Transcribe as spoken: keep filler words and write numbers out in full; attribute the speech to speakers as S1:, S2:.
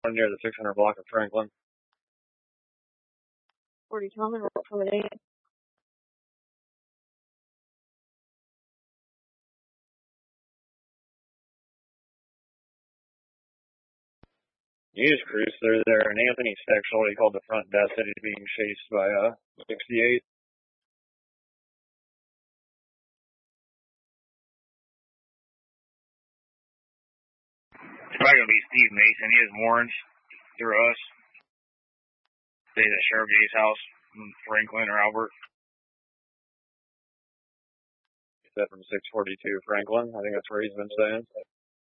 S1: near the six hundred block of Franklin.
S2: forty Tomlin, from an eight.
S1: News cruise through there, and Anthony actually called the front desk that he's being chased by uh sixty-eight.
S3: It's probably going to be Steve Mason. He has warrants through us. Stays at Sheriff Jay's house in Franklin or Albert.
S1: Is that from six forty-two Franklin? I think that's where he's been staying.